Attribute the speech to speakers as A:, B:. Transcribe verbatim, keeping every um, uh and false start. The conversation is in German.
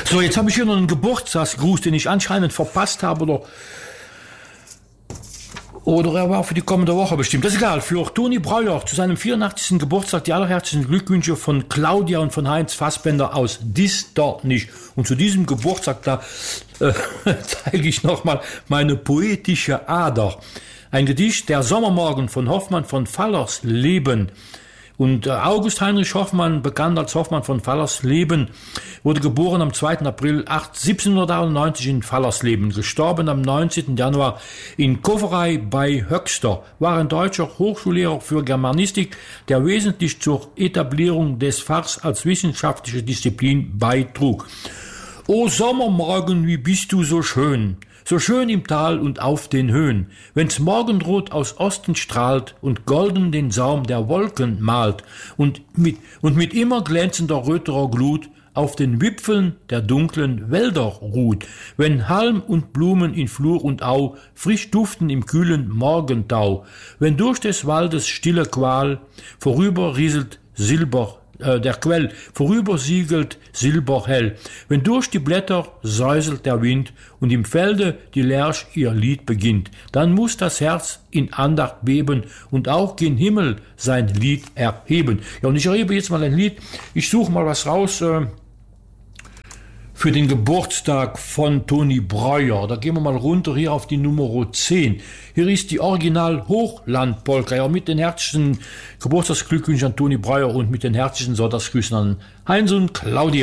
A: So, jetzt habe ich hier noch einen Geburtstagsgruß, den ich anscheinend verpasst habe oder Oder er war für die kommende Woche bestimmt. Das ist egal. Für Toni Breuer zu seinem vierundachtzigsten Geburtstag die allerherzlichen Glückwünsche von Claudia und von Heinz Fassbender aus Disternisch. Und zu diesem Geburtstag, da äh, zeige ich nochmal meine poetische Ader. Ein Gedicht, der Sommermorgen von Hoffmann von Fallersleben. Und August Heinrich Hoffmann, bekannt als Hoffmann von Fallersleben, wurde geboren am zweiten April siebzehnhundertneunundneunzig in Fallersleben, gestorben am neunzehnten Januar in Koverei bei Höxter, war ein deutscher Hochschullehrer für Germanistik, der wesentlich zur Etablierung des Fachs als wissenschaftliche Disziplin beitrug. O Sommermorgen, wie bist du so schön! So schön im Tal und auf den Höhen, wenn's Morgenrot aus Osten strahlt und golden den Saum der Wolken malt und mit, und mit immer glänzender röterer Glut auf den Wipfeln der dunklen Wälder ruht, wenn Halm und Blumen in Flur und Au frisch duften im kühlen Morgentau, wenn durch des Waldes stille Qual vorüber rieselt Silber der Quell, vorüber siegelt silberhell, wenn durch die Blätter säuselt der Wind und im Felde die Lersch ihr Lied beginnt, dann muss das Herz in Andacht beben und auch gen Himmel sein Lied erheben. Ja, und ich erhebe jetzt mal ein Lied, ich suche mal was raus äh, für den Geburtstag von Toni Breuer. Da gehen wir mal runter hier auf die Nummer zehn. Hier ist die Original Hochland-Polka, ja, mit den herzlichen Geburtstagsglückwünschen an Toni Breuer und mit den herzlichen Sonntagsgrüßen an Heinz und Claudia.